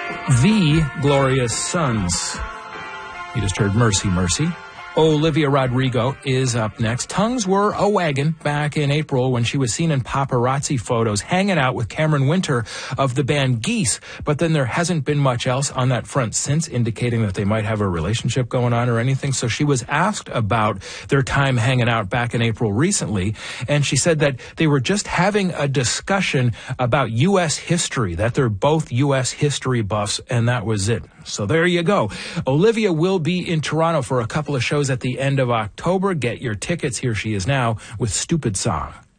The Glorious Sons. You just heard Mercy, Mercy. Olivia Rodrigo is up next. Tongues were a wagon back in April when she was seen in paparazzi photos hanging out with Cameron Winter of the band Geese. But then there hasn't been much else on that front since, indicating that they might have a relationship going on or anything. So she was asked about their time hanging out back in April recently, and she said that they were just having a discussion about U.S. history, that they're both U.S. history buffs, and that was it. So there you go. Olivia will be in Toronto for a couple of shows at the end of October. Get your tickets. Here she is now with Stupid Song.